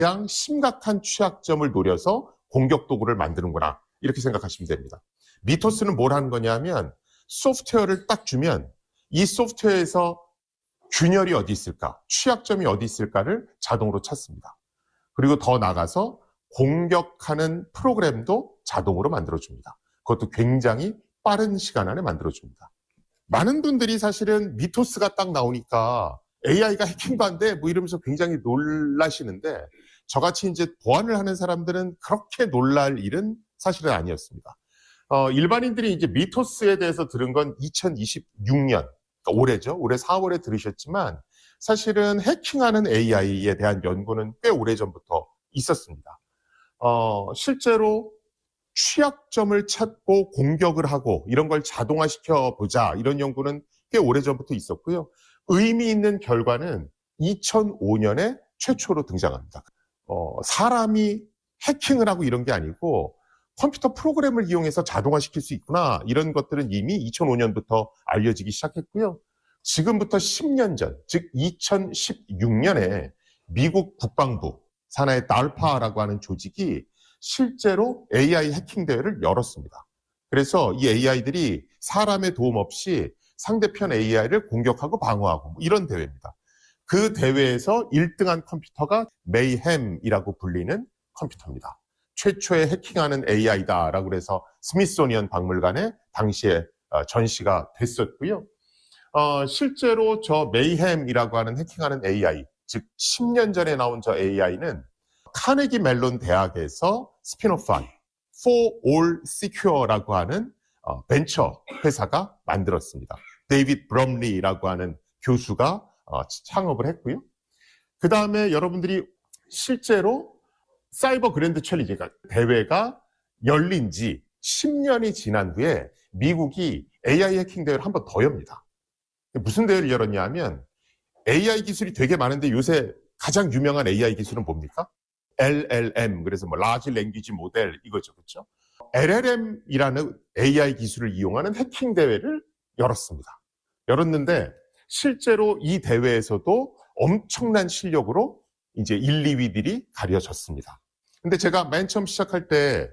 가장 심각한 취약점을 노려서 공격 도구를 만드는구나, 이렇게 생각하시면 됩니다. 미토스는 뭘 하는 거냐면 소프트웨어를 딱 주면 이 소프트웨어에서 균열이 어디 있을까, 취약점이 어디 있을까를 자동으로 찾습니다. 그리고 더 나가서 공격하는 프로그램도 자동으로 만들어줍니다. 그것도 굉장히 빠른 시간 안에 만들어줍니다. 많은 분들이 사실은 미토스가 딱 나오니까 AI가 해킹도 안 돼, 뭐 이러면서 굉장히 놀라시는데, 저같이 이제 보안을 하는 사람들은 그렇게 놀랄 일은 사실은 아니었습니다. 일반인들이 이제 미토스에 대해서 들은 건 2026년, 그러니까 올해죠. 올해 4월에 들으셨지만, 사실은 해킹하는 AI에 대한 연구는 꽤 오래전부터 있었습니다. 실제로 취약점을 찾고 공격을 하고 이런 걸 자동화시켜 보자, 이런 연구는 꽤 오래전부터 있었고요. 의미 있는 결과는 2005년에 최초로 등장합니다. 사람이 해킹을 하고 이런 게 아니고 컴퓨터 프로그램을 이용해서 자동화시킬 수 있구나, 이런 것들은 이미 2005년부터 알려지기 시작했고요. 지금부터 10년 전, 즉 2016년에 미국 국방부 산하의 DARPA라고 하는 조직이 실제로 AI 해킹 대회를 열었습니다. 그래서 이 AI들이 사람의 도움 없이 상대편 AI를 공격하고 방어하고 이런 대회입니다. 그 대회에서 1등한 컴퓨터가 메이햄이라고 불리는 컴퓨터입니다. 최초의 해킹하는 AI다라고 해서 스미소니언 박물관에 당시에 전시가 됐었고요. 실제로 저 메이햄이라고 하는 해킹하는 AI, 즉 10년 전에 나온 저 AI는 카네기 멜론 대학에서 스핀오프한 For All Secure라고 하는 벤처 회사가 만들었습니다. 데이빗 브럼리라고 하는 교수가 창업을 했고요. 그 다음에 여러분들이 실제로 사이버 그랜드 챌린지, 그러니까 대회가 열린 지 10년이 지난 후에 미국이 AI 해킹 대회를 한 번 더 엽니다. 무슨 대회를 열었냐 하면, AI 기술이 되게 많은데 요새 가장 유명한 AI 기술은 뭡니까? LLM, 그래서 뭐 라지 랭귀지 모델 이거죠, 그렇죠? LLM이라는 AI 기술을 이용하는 해킹 대회를 열었는데 실제로 이 대회에서도 엄청난 실력으로 이제 1, 2위들이 가려졌습니다. 근데 제가 맨 처음 시작할 때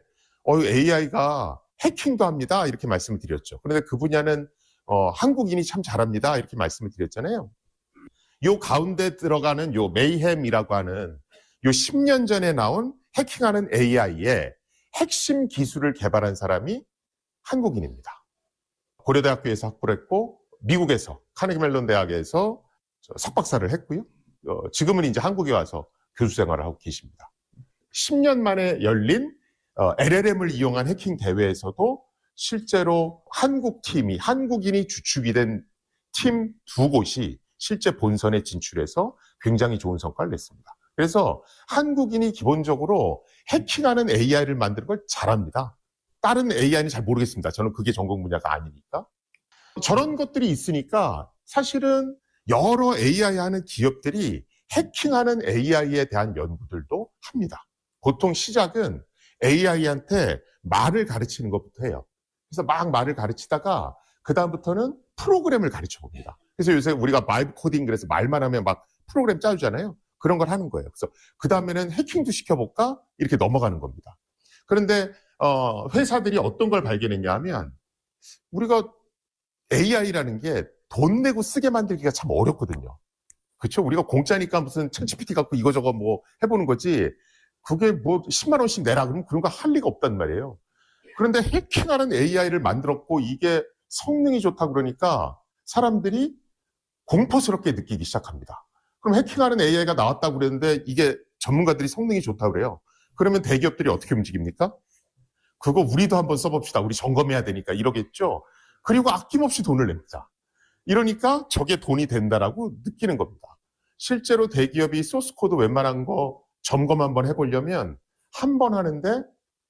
AI가 해킹도 합니다, 이렇게 말씀을 드렸죠. 그런데 그 분야는 한국인이 참 잘합니다, 이렇게 말씀을 드렸잖아요. 요 가운데 들어가는 요 메이햄이라고 하는 요 10년 전에 나온 해킹하는 AI의 핵심 기술을 개발한 사람이 한국인입니다. 고려대학교에서 학부를 했고 미국에서 카네기 멜론 대학에서 석박사를 했고요. 지금은 이제 한국에 와서 교수 생활을 하고 계십니다. 10년 만에 열린 LLM을 이용한 해킹 대회에서도 실제로 한국 팀이, 한국인이 주축이 된 팀 두 곳이 실제 본선에 진출해서 굉장히 좋은 성과를 냈습니다. 그래서 한국인이 기본적으로 해킹하는 AI를 만드는 걸 잘합니다. 다른 AI는 잘 모르겠습니다. 저는 그게 전공 분야가 아니니까. 저런 것들이 있으니까 사실은 여러 AI 하는 기업들이 해킹하는 AI에 대한 연구들도 합니다. 보통 시작은 AI한테 말을 가르치는 것부터 해요. 그래서 막 말을 가르치다가 그 다음부터는 프로그램을 가르쳐 봅니다. 그래서 요새 우리가 바이브 코딩, 그래서 말만 하면 막 프로그램 짜주잖아요. 그런 걸 하는 거예요. 그래서 그 다음에는 해킹도 시켜볼까? 이렇게 넘어가는 겁니다. 그런데 회사들이 어떤 걸 발견했냐 하면, 우리가 AI라는 게 돈 내고 쓰게 만들기가 참 어렵거든요. 그렇죠? 우리가 공짜니까 무슨 챗GPT 갖고 이거저거 뭐 해보는 거지, 그게 뭐 10만 원씩 내라 그러면 그런 거 할 리가 없단 말이에요. 그런데 해킹하는 AI를 만들었고 이게 성능이 좋다 그러니까 사람들이 공포스럽게 느끼기 시작합니다. 그럼 해킹하는 AI가 나왔다고 그랬는데 이게 전문가들이 성능이 좋다고 그래요. 그러면 대기업들이 어떻게 움직입니까? 그거 우리도 한번 써봅시다, 우리 점검해야 되니까, 이러겠죠. 그리고 아낌없이 돈을 냅니다. 이러니까 저게 돈이 된다라고 느끼는 겁니다. 실제로 대기업이 소스코드 웬만한 거 점검 한번 해보려면 한 번 하는데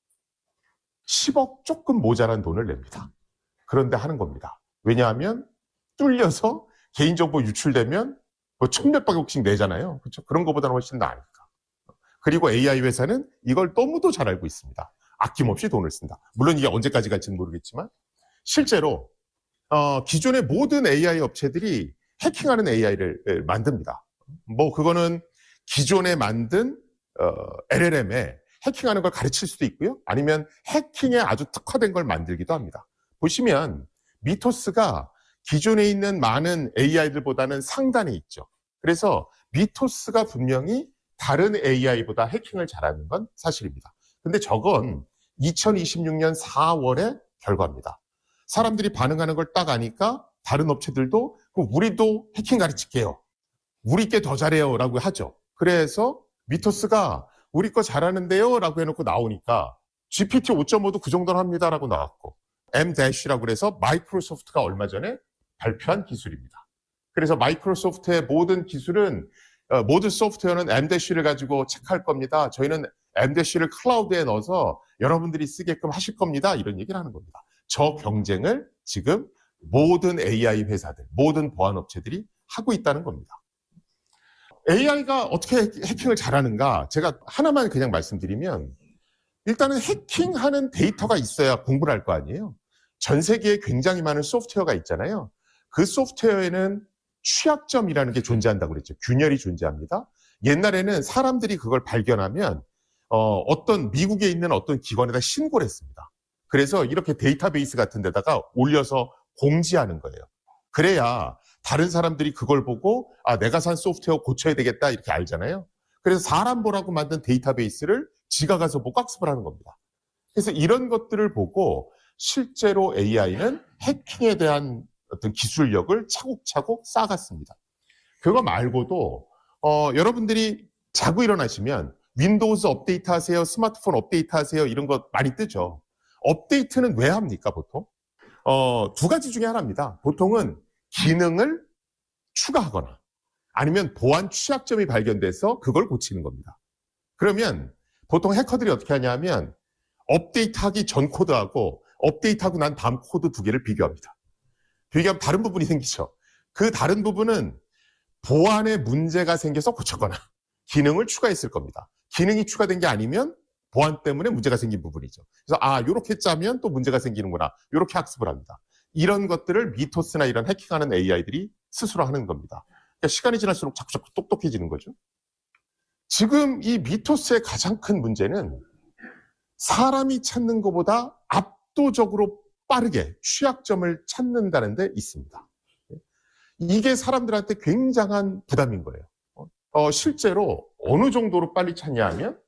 10억 조금 모자란 돈을 냅니다. 그런데 하는 겁니다. 왜냐하면 뚫려서 개인정보 유출되면 뭐 1,000몇백억씩 내잖아요. 그렇죠? 그런 것보다는 훨씬 나으니까. 그리고 AI 회사는 이걸 너무도 잘 알고 있습니다. 아낌없이 돈을 쓴다. 물론 이게 언제까지 갈지는 모르겠지만 실제로 기존의 모든 AI 업체들이 해킹하는 AI를 만듭니다. 뭐 그거는 기존에 만든 LLM에 해킹하는 걸 가르칠 수도 있고요. 아니면 해킹에 아주 특화된 걸 만들기도 합니다. 보시면 미토스가 기존에 있는 많은 AI들보다는 상단에 있죠. 그래서 미토스가 분명히 다른 AI보다 해킹을 잘하는 건 사실입니다. 근데 저건 2026년 4월의 결과입니다. 사람들이 반응하는 걸 딱 아니까 다른 업체들도 우리도 해킹 가르칠게요. 우리 게 더 잘해요 라고 하죠. 그래서 미토스가 우리 거 잘하는데요 라고 해놓고 나오니까 GPT 5.5도 그 정도는 합니다 라고 나왔고 M-라고 그래서 마이크로소프트가 얼마 전에 발표한 기술입니다. 그래서 마이크로소프트의 모든 기술은 모든 소프트웨어는 M-를 가지고 체크할 겁니다. 저희는 M-를 클라우드에 넣어서 여러분들이 쓰게끔 하실 겁니다. 이런 얘기를 하는 겁니다. 저 경쟁을 지금 모든 AI 회사들, 모든 보안 업체들이 하고 있다는 겁니다. AI가 어떻게 해킹을 잘하는가? 제가 하나만 그냥 말씀드리면 일단은 해킹하는 데이터가 있어야 공부를 할 거 아니에요. 전 세계에 굉장히 많은 소프트웨어가 있잖아요. 그 소프트웨어에는 취약점이라는 게 존재한다고 그랬죠. 균열이 존재합니다. 옛날에는 사람들이 그걸 발견하면 어떤 미국에 있는 어떤 기관에다 신고를 했습니다. 그래서 이렇게 데이터베이스 같은 데다가 올려서 공지하는 거예요. 그래야 다른 사람들이 그걸 보고 내가 산 소프트웨어 고쳐야 되겠다 이렇게 알잖아요. 그래서 사람 보라고 만든 데이터베이스를 지가 가서 보고 학습을 하는 겁니다. 그래서 이런 것들을 보고 실제로 AI는 해킹에 대한 어떤 기술력을 차곡차곡 쌓아갔습니다. 그거 말고도 여러분들이 자고 일어나시면 윈도우즈 업데이트 하세요, 스마트폰 업데이트 하세요 이런 거 많이 뜨죠. 업데이트는 왜 합니까 보통? 두 가지 중에 하나입니다. 보통은 기능을 추가하거나 아니면 보안 취약점이 발견돼서 그걸 고치는 겁니다. 그러면 보통 해커들이 어떻게 하냐면 업데이트하기 전 코드하고 업데이트하고 난 다음 코드 두 개를 비교합니다. 비교하면 다른 부분이 생기죠. 그 다른 부분은 보안에 문제가 생겨서 고쳤거나 기능을 추가했을 겁니다. 기능이 추가된 게 아니면 보안 때문에 문제가 생긴 부분이죠. 그래서 이렇게 짜면 또 문제가 생기는구나. 이렇게 학습을 합니다. 이런 것들을 미토스나 이런 해킹하는 AI들이 스스로 하는 겁니다. 그러니까 시간이 지날수록 자꾸 똑똑해지는 거죠. 지금 이 미토스의 가장 큰 문제는 사람이 찾는 것보다 압도적으로 빠르게 취약점을 찾는다는 데 있습니다. 이게 사람들한테 굉장한 부담인 거예요. 실제로 어느 정도로 빨리 찾냐 하면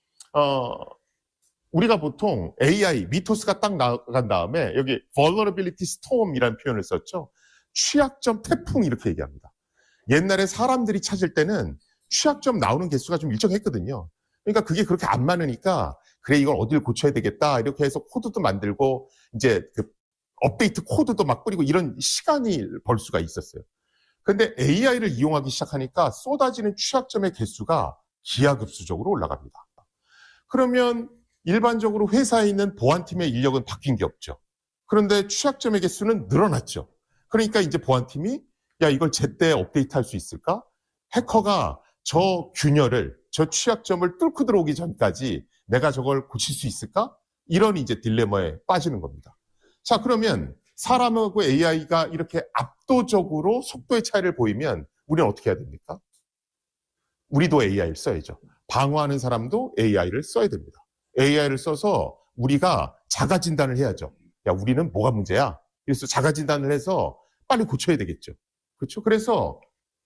우리가 보통 AI, 미토스가 딱 나간 다음에 여기 vulnerability storm이라는 표현을 썼죠. 취약점 태풍 이렇게 얘기합니다. 옛날에 사람들이 찾을 때는 취약점 나오는 개수가 좀 일정했거든요. 그러니까 그게 그렇게 안 많으니까 그래 이걸 어딜 고쳐야 되겠다 이렇게 해서 코드도 만들고 이제 그 업데이트 코드도 막 뿌리고 이런 시간이 벌 수가 있었어요. 근데 AI를 이용하기 시작하니까 쏟아지는 취약점의 개수가 기하급수적으로 올라갑니다. 그러면 일반적으로 회사에 있는 보안팀의 인력은 바뀐 게 없죠. 그런데 취약점의 개수는 늘어났죠. 그러니까 이제 보안팀이 야 이걸 제때 업데이트할 수 있을까? 해커가 저 균열을, 저 취약점을 뚫고 들어오기 전까지 내가 저걸 고칠 수 있을까? 이런 이제 딜레마에 빠지는 겁니다. 자, 그러면 사람하고 AI가 이렇게 압도적으로 속도의 차이를 보이면 우리는 어떻게 해야 됩니까? 우리도 AI를 써야죠. 방어하는 사람도 AI를 써야 됩니다. AI를 써서 우리가 자가 진단을 해야죠. 야, 우리는 뭐가 문제야? 그래서 자가 진단을 해서 빨리 고쳐야 되겠죠. 그렇죠? 그래서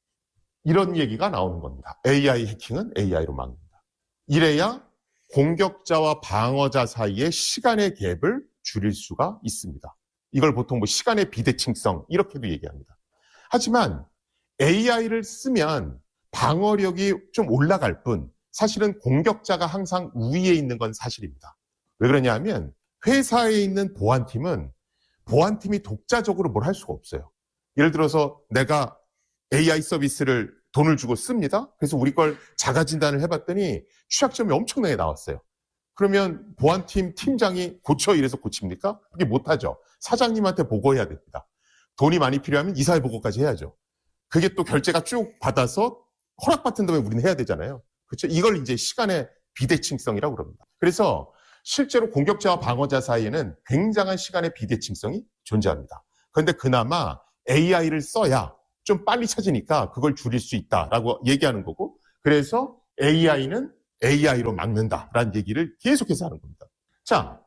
이런 얘기가 나오는 겁니다. AI 해킹은 AI로 막는다. 이래야 공격자와 방어자 사이의 시간의 갭을 줄일 수가 있습니다. 이걸 보통 시간의 비대칭성 이렇게도 얘기합니다. 하지만 AI를 쓰면 방어력이 좀 올라갈 뿐 사실은 공격자가 항상 우위에 있는 건 사실입니다. 왜 그러냐 하면 회사에 있는 보안팀은 보안팀이 독자적으로 뭘 할 수가 없어요. 예를 들어서 내가 AI 서비스를 돈을 주고 씁니다. 그래서 우리 걸 자가 진단을 해봤더니 취약점이 엄청나게 나왔어요. 그러면 보안팀 팀장이 고쳐 이래서 고칩니까? 그게 못하죠. 사장님한테 보고해야 됩니다. 돈이 많이 필요하면 이사회 보고까지 해야죠. 그게 또 결제가 쭉 받아서 허락받은 다음에 우리는 해야 되잖아요. 그렇죠? 이걸 이제 시간의 비대칭성이라고 그럽니다. 그래서 실제로 공격자와 방어자 사이에는 굉장한 시간의 비대칭성이 존재합니다. 그런데 그나마 AI를 써야 좀 빨리 찾으니까 그걸 줄일 수 있다라고 얘기하는 거고, 그래서 AI는 AI로 막는다라는 얘기를 계속해서 하는 겁니다. 자,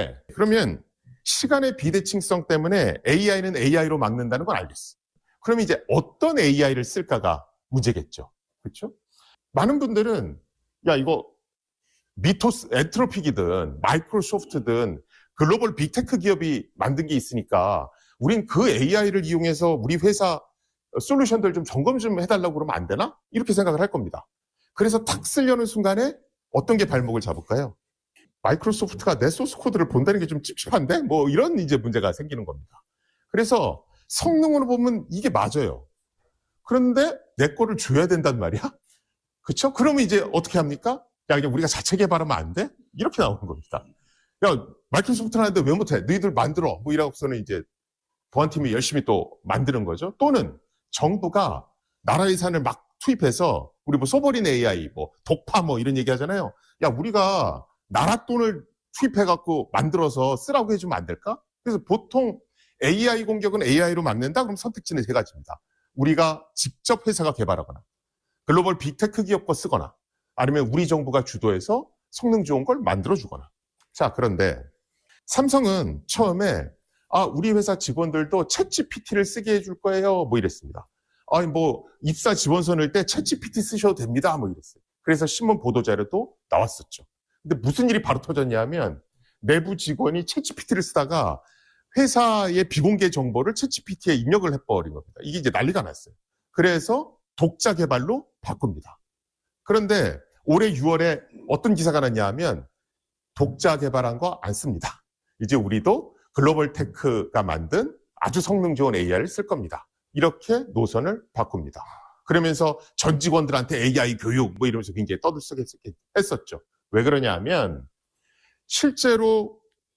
그러면 시간의 비대칭성 때문에 AI는 AI로 막는다는 건 알겠어. 그럼 이제 어떤 AI를 쓸까가 문제겠죠. 그렇죠? 많은 분들은 야, 이거 미토스, 엔트로픽이든 마이크로소프트든 글로벌 빅테크 기업이 만든 게 있으니까 우린 그 AI를 이용해서 우리 회사 솔루션들 좀 점검 좀 해달라고 그러면 안 되나? 이렇게 생각을 할 겁니다. 그래서 탁 쓰려는 순간에 어떤 게 발목을 잡을까요? 마이크로소프트가 내 소스 코드를 본다는 게 좀 찝찝한데? 뭐 이런 이제 문제가 생기는 겁니다. 그래서 성능으로 보면 이게 맞아요. 그런데 내 거를 줘야 된단 말이야? 그쵸? 그러면 이제 어떻게 합니까? 야, 그냥 우리가 자체 개발하면 안 돼? 이렇게 나오는 겁니다. 야, 마이크로소프트는 하는데 왜 못해? 너희들 만들어. 뭐 이러고서는 이제 보안팀이 열심히 또 만드는 거죠. 또는 정부가 나라 예산을 막 투입해서 우리 뭐 소버린 AI, 뭐 독파 뭐 이런 얘기 하잖아요. 야, 우리가 나라 돈을 투입해갖고 만들어서 쓰라고 해주면 안 될까? 그래서 보통 AI 공격은 AI로 막는다? 그럼 선택지는 세 가지입니다. 우리가 직접 회사가 개발하거나 글로벌 빅테크 기업 거 쓰거나 아니면 우리 정부가 주도해서 성능 좋은 걸 만들어주거나. 자, 그런데 삼성은 처음에 우리 회사 직원들도 챗GPT를 쓰게 해줄 거예요. 뭐 이랬습니다. 아니, 뭐 입사 지원서 넣을 때 챗GPT 쓰셔도 됩니다. 뭐 이랬어요. 그래서 신문 보도자료도 나왔었죠. 근데 무슨 일이 바로 터졌냐면 내부 직원이 챗GPT를 쓰다가 회사의 비공개 정보를 챗GPT에 입력을 해버린 겁니다. 이게 이제 난리가 났어요. 그래서 독자 개발로 바꿉니다. 그런데 올해 6월에 어떤 기사가 났냐 하면 독자 개발한 거 안 씁니다. 이제 우리도 글로벌 테크가 만든 아주 성능 좋은 AI를 쓸 겁니다. 이렇게 노선을 바꿉니다. 그러면서 전 직원들한테 AI 교육 뭐 이러면서 굉장히 떠들썩 했었죠. 왜 그러냐 하면 실제로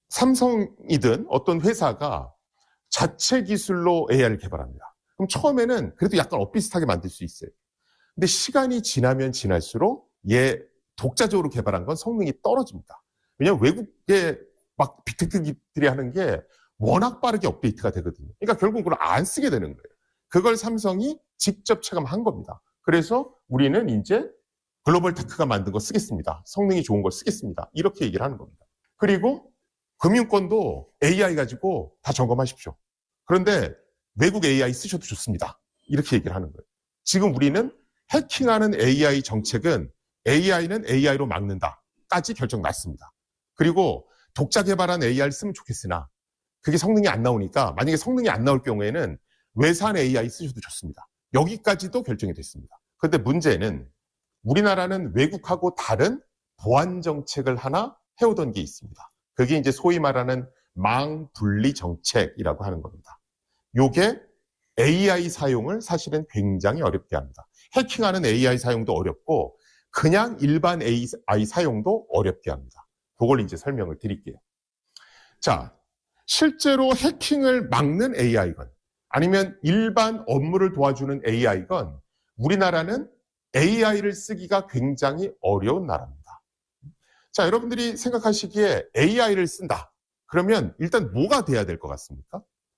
삼성이든 어떤 회사가 자체 기술로 AI를 개발합니다. 그럼 처음에는 그래도 약간 엇비슷하게 만들 수 있어요. 근데 시간이 지나면 지날수록 독자적으로 개발한 건 성능이 떨어집니다. 왜냐하면 외국의 막 빅테크들이 하는 게 워낙 빠르게 업데이트가 되거든요. 그러니까 결국 그걸 안 쓰게 되는 거예요. 그걸 삼성이 직접 체감한 겁니다. 그래서 우리는 이제 글로벌 테크가 만든 거 쓰겠습니다. 성능이 좋은 걸 쓰겠습니다. 이렇게 얘기를 하는 겁니다. 그리고 금융권도 AI 가지고 다 점검하십시오. 그런데 외국 AI 쓰셔도 좋습니다. 이렇게 얘기를 하는 거예요. 지금 우리는 해킹하는 AI 정책은 AI는 AI로 막는다까지 결정 났습니다. 그리고 독자 개발한 AI를 쓰면 좋겠으나 그게 성능이 안 나오니까 만약에 성능이 안 나올 경우에는 외산 AI 쓰셔도 좋습니다. 여기까지도 결정이 됐습니다. 그런데 문제는 우리나라는 외국하고 다른 보안 정책을 하나 해오던 게 있습니다. 그게 이제 소위 말하는 망 분리 정책이라고 하는 겁니다. 요게 AI 사용을 사실은 굉장히 어렵게 합니다. 해킹하는 AI 사용도 어렵고 그냥 일반 AI 사용도 어렵게 합니다. 그걸 이제 설명을 드릴게요. 자, 실제로 해킹을 막는 AI건 아니면 일반 업무를 도와주는 AI건 우리나라는 AI를 쓰기가 굉장히 어려운 나라입니다. 자, 여러분들이 생각하시기에 AI를 쓴다. 그러면 일단 뭐가 돼야 될 것 같습니까?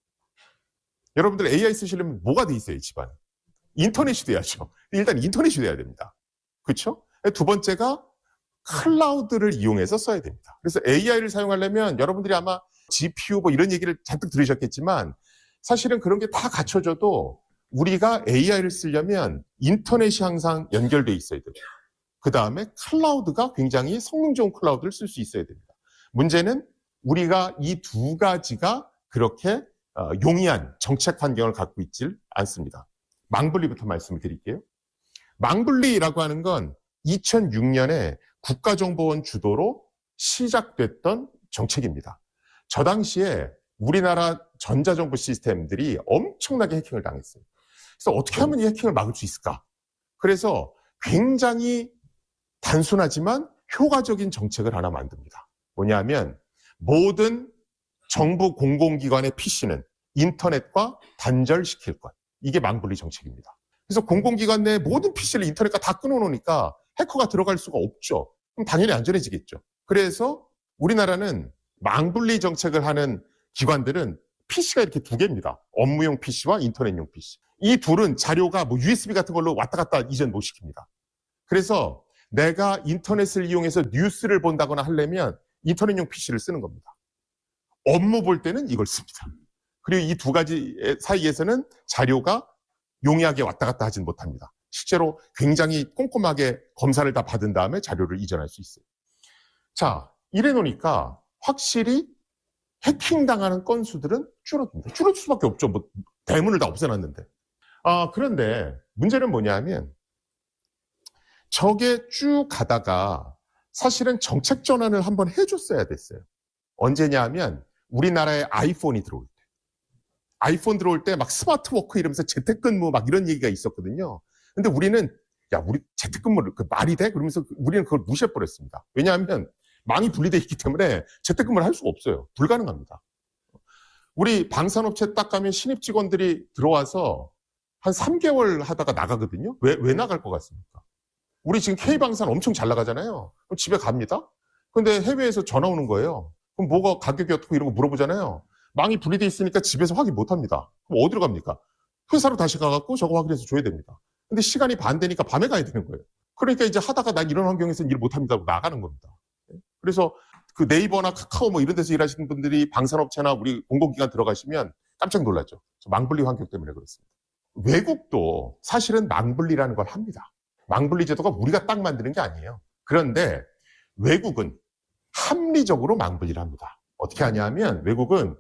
여러분들 AI 쓰시려면 뭐가 돼 있어요, 집안에? 인터넷이 돼야죠. 일단 인터넷이 돼야 됩니다. 그렇죠? 두 번째가 클라우드를 이용해서 써야 됩니다. 그래서 AI를 사용하려면 여러분들이 아마 GPU 뭐 이런 얘기를 잔뜩 들으셨겠지만 사실은 그런 게 다 갖춰져도 우리가 AI를 쓰려면 인터넷이 항상 연결돼 있어야 됩니다. 그 다음에 클라우드가 굉장히 성능 좋은 클라우드를 쓸 수 있어야 됩니다. 문제는 우리가 이 두 가지가 그렇게 용이한 정책 환경을 갖고 있질 않습니다. 망분리부터 말씀을 드릴게요. 망분리라고 하는 건 2006년에 국가정보원 주도로 시작됐던 정책입니다. 저 당시에 우리나라 전자정보 시스템들이 엄청나게 해킹을 당했어요. 그래서 어떻게 하면 이 해킹을 막을 수 있을까? 그래서 굉장히 단순하지만 효과적인 정책을 하나 만듭니다. 뭐냐면 모든 정부 공공기관의 PC는 인터넷과 단절시킬 것. 이게 망분리 정책입니다. 그래서 공공기관 내 모든 PC를 인터넷과 다 끊어놓으니까 해커가 들어갈 수가 없죠. 그럼 당연히 안전해지겠죠. 그래서 우리나라는 망분리 정책을 하는 기관들은 PC가 이렇게 두 개입니다. 업무용 PC와 인터넷용 PC. 이 둘은 자료가 뭐 USB 같은 걸로 왔다 갔다 이전 못 시킵니다. 그래서 내가 인터넷을 이용해서 뉴스를 본다거나 하려면 인터넷용 PC를 쓰는 겁니다. 업무 볼 때는 이걸 씁니다. 그리고 이 두 가지 사이에서는 자료가 용이하게 왔다 갔다 하진 못합니다. 실제로 굉장히 꼼꼼하게 검사를 다 받은 다음에 자료를 이전할 수 있어요. 자, 이래 놓으니까 확실히 해킹당하는 건수들은 줄어듭니다. 줄어들 수밖에 없죠. 뭐 대문을 다 없애놨는데. 그런데 문제는 뭐냐면 저게 쭉 가다가 사실은 정책 전환을 한번 해줬어야 됐어요. 언제냐 하면 우리나라에 아이폰이 들어올 때. 아이폰 들어올 때 막 스마트워크 이러면서 재택근무 막 이런 얘기가 있었거든요. 근데 우리는 우리 재택근무를 말이 돼? 그러면서 우리는 그걸 무시해버렸습니다. 왜냐하면 망이 분리되어 있기 때문에 재택근무를 할 수가 없어요. 불가능합니다. 우리 방산업체 딱 가면 신입 직원들이 들어와서 한 3개월 하다가 나가거든요. 왜 나갈 것 같습니까? 우리 지금 K방산 엄청 잘 나가잖아요. 그럼 집에 갑니다. 근데 해외에서 전화 오는 거예요. 그럼 뭐가 가격이 어떻고 이런 거 물어보잖아요. 망이 분리되어 있으니까 집에서 확인 못 합니다. 그럼 어디로 갑니까? 회사로 다시 가갖고 저거 확인해서 줘야 됩니다. 근데 시간이 반대니까 밤에 가야 되는 거예요. 그러니까 이제 하다가 난 이런 환경에서는 일 못 합니다 하고 나가는 겁니다. 그래서 그 네이버나 카카오 뭐 이런 데서 일하시는 분들이 방산업체나 우리 공공기관 들어가시면 깜짝 놀랐죠. 망분리 환경 때문에 그렇습니다. 외국도 사실은 망분리라는 걸 합니다. 망분리 제도가 우리가 딱 만드는 게 아니에요. 그런데 외국은 합리적으로 망분리를 합니다. 어떻게 하냐면 외국은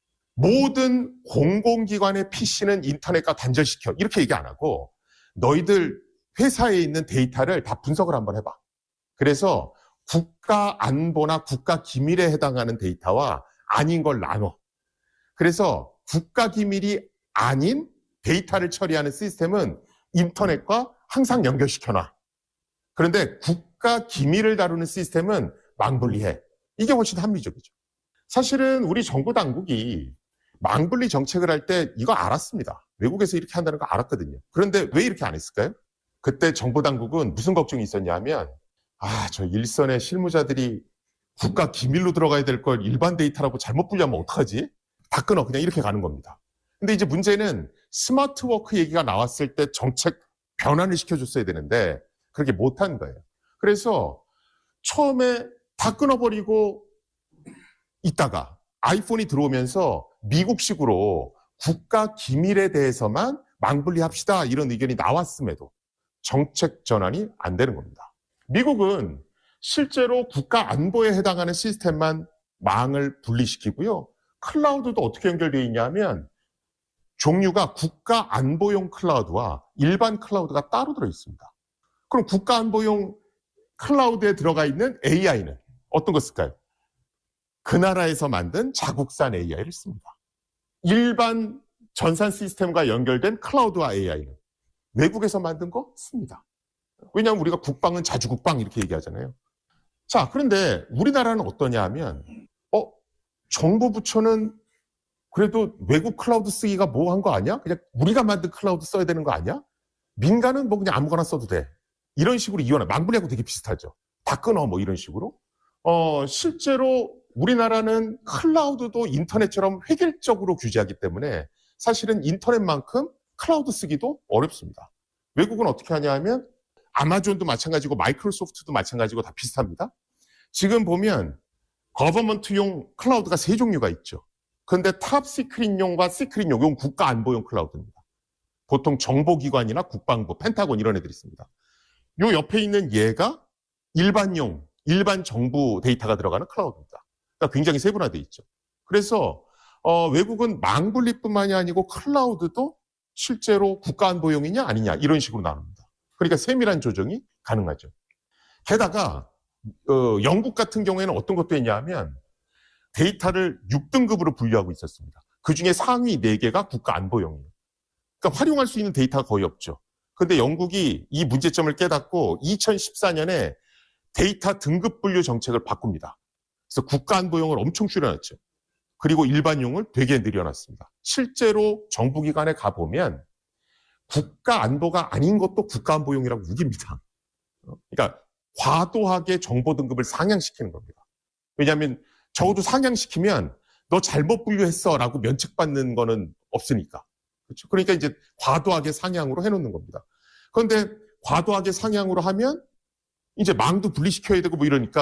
모든 공공기관의 PC는 인터넷과 단절시켜 이렇게 얘기 안 하고 너희들 회사에 있는 데이터를 다 분석을 한번 해봐. 그래서 국가 안보나 국가 기밀에 해당하는 데이터와 아닌 걸 나눠. 그래서 국가 기밀이 아닌 데이터를 처리하는 시스템은 인터넷과 항상 연결시켜놔. 그런데 국가 기밀을 다루는 시스템은 망분리해. 이게 훨씬 합리적이죠. 사실은 우리 정부 당국이 망분리 정책을 할 때 이거 알았습니다. 외국에서 이렇게 한다는 거 알았거든요. 그런데 왜 이렇게 안 했을까요? 그때 정부 당국은 무슨 걱정이 있었냐면 저 일선의 실무자들이 국가 기밀로 들어가야 될 걸 일반 데이터라고 잘못 분류하면 어떡하지? 다 끊어. 그냥 이렇게 가는 겁니다. 근데 이제 문제는 스마트워크 얘기가 나왔을 때 정책 변환을 시켜줬어야 되는데 그렇게 못한 거예요. 그래서 처음에 다 끊어버리고 있다가 아이폰이 들어오면서 미국식으로 국가 기밀에 대해서만 망분리합시다 이런 의견이 나왔음에도 정책 전환이 안 되는 겁니다. 미국은 실제로 국가 안보에 해당하는 시스템만 망을 분리시키고요. 클라우드도 어떻게 연결되어 있냐면 종류가 국가 안보용 클라우드와 일반 클라우드가 따로 들어있습니다. 그럼 국가 안보용 클라우드에 들어가 있는 AI는 어떤 거 쓸까요? 그 나라에서 만든 자국산 AI를 씁니다. 일반 전산 시스템과 연결된 클라우드와 AI는 외국에서 만든 거 씁니다. 왜냐하면 우리가 국방은 자주국방 이렇게 얘기하잖아요. 자, 그런데 우리나라는 어떠냐 하면 정부 부처는 그래도 외국 클라우드 쓰기가 뭐 한 거 아니야? 그냥 우리가 만든 클라우드 써야 되는 거 아니야? 민간은 뭐 그냥 아무거나 써도 돼. 이런 식으로 이혼해. 망분리하고 되게 비슷하죠. 다 끊어 뭐 이런 식으로. 실제로 우리나라는 클라우드도 인터넷처럼 획일적으로 규제하기 때문에 사실은 인터넷만큼 클라우드 쓰기도 어렵습니다. 외국은 어떻게 하냐 하면 아마존도 마찬가지고 마이크로소프트도 마찬가지고 다 비슷합니다. 지금 보면 거버먼트용 클라우드가 3종류가 있죠. 그런데 탑 시크릿용과 시크릿용, 이건 국가 안보용 클라우드입니다. 보통 정보기관이나 국방부, 펜타곤 이런 애들이 있습니다. 요 옆에 있는 얘가 일반용, 일반 정부 데이터가 들어가는 클라우드입니다. 그러니까 굉장히 세분화되어 있죠. 그래서 외국은 망분리뿐만이 아니고 클라우드도 실제로 국가안보용이냐 아니냐 이런 식으로 나눕니다. 그러니까 세밀한 조정이 가능하죠. 게다가 영국 같은 경우에는 어떤 것도 했냐면 데이터를 6등급으로 분류하고 있었습니다. 그중에 상위 4개가 국가안보용이에요. 그러니까 활용할 수 있는 데이터가 거의 없죠. 그런데 영국이 이 문제점을 깨닫고 2014년에 데이터 등급 분류 정책을 바꿉니다. 그래서 국가안보용을 엄청 줄여놨죠. 그리고 일반용을 되게 늘려놨습니다. 실제로 정부기관에 가보면 국가안보가 아닌 것도 국가안보용이라고 우깁니다. 그러니까 과도하게 정보 등급을 상향시키는 겁니다. 왜냐하면 적어도 상향시키면 너 잘못 분류했어 라고 면책받는 거는 없으니까. 그렇죠? 그러니까 이제 과도하게 상향으로 해놓는 겁니다. 그런데 과도하게 상향으로 하면 이제 망도 분리시켜야 되고 뭐 이러니까